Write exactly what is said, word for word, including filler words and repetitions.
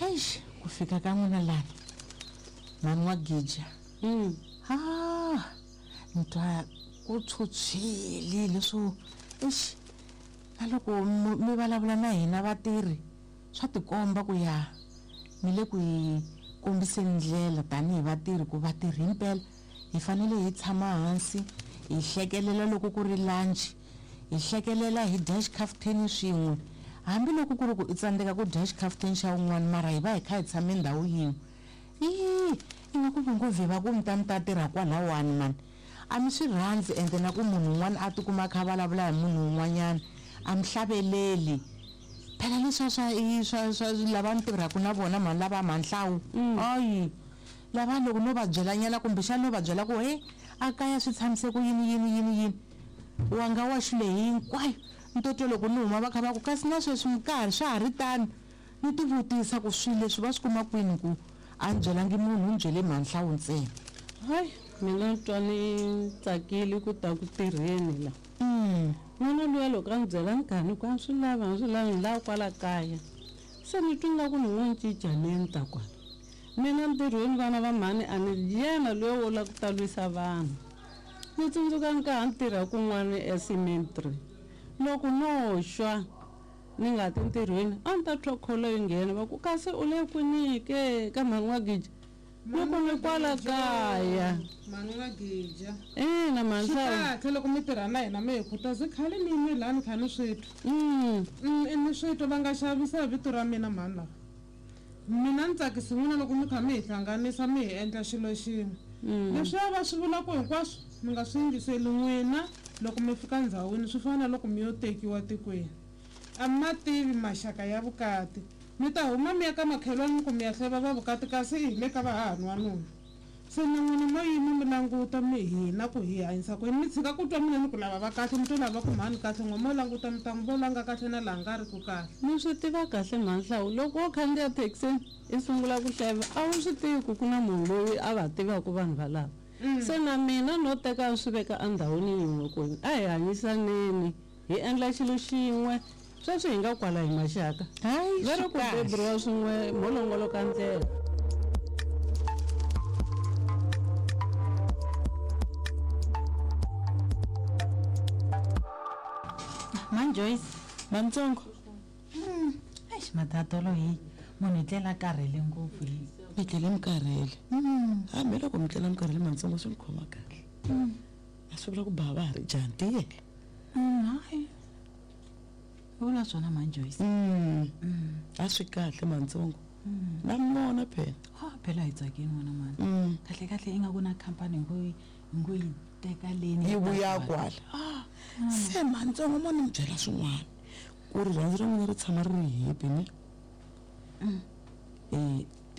eish ku fika ka n'wina lani mani wa Gija Mm. ah ni twa ku tshwutshwile swo eish na loko mi vulavula na hina vatirhi swa tikomba ku ya mi le ku hi kombiseni ndlela tanihi vatirhi ku vatirhi himpela hi fanele hi tshama hansi hi hlekelela loko ku ri lunch hi hlekelela hi dash kafuteni swin'we hambiloko ku ri ku i tsandzeka ku dash kafuteni xa un'wana mara hi va hi kha hi tshame ndhawu yin'we ii i nga ku vungovhe va ku mi ta mi ta tirha kwalawani mani a mi swi rhandzi ende na ku munhu un'wana a tikuma a kha vulavula hi munhu un'wanyana a mi hlaveleli phela leswa swa swa swa lava mi tirhaka na vona mani lava manhlawu ayi lava loko no va byelanyana kumbexana no va byela ku he a kaya swi tshamise ku yini yini yini yini wa nga wa xile hinkwayo ni to twa loko ni huma va kha va ku kasi na sweswi mi karhi swa ha ri tani ni tivutisa ku swilo leswi va swi kuma kwini ku a ni byelangi munhu ni byele manhlawu ntsena hayi mina twa ni tsakile ku ta ku tirheni la n'wana luya loko a ni byela ni kha ni ku a swi lava a swi lava ni lava kwala kaya se ni twi nga ku ni n'wi cinca ni ta kwala mina ntirhweni vana va mhani a ni yena loyi wo la ku ta lwisa vanhu ni tsundzuka ni ka ha ni tirha kun'wana esimentry loko no xwa ni nga ti ntirhweni a ni ta twa kholo yi nghena va ku kasi u le kwini ke ka mhani wa Gija loko ni kwala kaya mani wa Gija ina manhla kahle loko mi tirha na hina mi hi khutazi khale ni yime laha ni kha ni switwa mm ni switwa va nga xavisa hi vito ra mina mani lava mina ni tsakisi n'wina loko mi kha mi hi hlanganisa mi hi endla xilo xin'we leswi va swi vulaka hinkwaswo mi nga swi yingiseli n'wina loko mi fika ndhawini swi fana na loko mi yo tekiwa tikweni a mi ma tivi maxaka ya vukati mi ta huma mi ya ka makhelwani ku mi ya hleva va vukati kasi hi le ka vahahani wa nuna se na n'wina mo yimi mi languta mi hina ku hi hanyisa ku yini mi tshika ku twa mina ni ku lava va kahle mi to lava ku mhani kahle n'wa mo languta mi ta n'wi volanga kahle na laha nga ri ku kahle ni swi tiva kahle manhlawu loko wo khandziya thekisini i sungula ku hleva a wu swi tivi ku ku na munhu loyi a va tivaka vanhu valava se na mina no teka swi veka endhawini yin'we ku a hi hanyisaneni hi endla xilo xin'we sweswi hi nga kwala hi maxaka hayi veri ku beburiwa swin'we molongolo ka ndlela Man Joyce Mantsongo eish matatolo hi munhu hi tlela karhele ngopfu hi mi tlele mi karhele hambi loko mi tlela mi karhele Mantsongo swi ni khoma kahle a swi vula ku bava ha ri jantiye hayi vula swona Man Joyce a swi kahle Mantsongo na mona phela ha phela hi tsakini n'wana mani kahle kahle i nga ku na khampani hi ngo hi ngo yi teka leni yi vuya kwala se Mantsongo mo ni mi byela swin'wana ku ri rhandzu ra n'wina ri tshama ri ri happy ne eh